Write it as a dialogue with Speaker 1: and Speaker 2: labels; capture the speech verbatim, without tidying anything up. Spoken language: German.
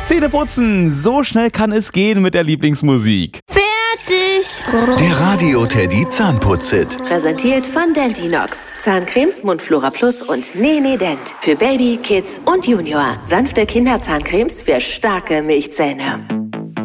Speaker 1: Zähneputzen, so schnell kann es gehen mit der Lieblingsmusik.
Speaker 2: Fertig!
Speaker 3: Der Radio Teddy Zahnputz-Hit.
Speaker 4: Präsentiert von Dentinox. Zahncremes Mundflora Plus und Nene Dent. Für Baby, Kids und Junior. Sanfte Kinderzahncremes für starke Milchzähne.